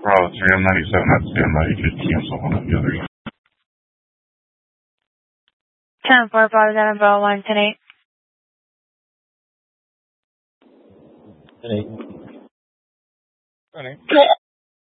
Bravo 3, I'm 97 at standby. You could cancel one of the others. 10-4, Bravo, down Bravo 1, 10-8. 10-8. 10-8.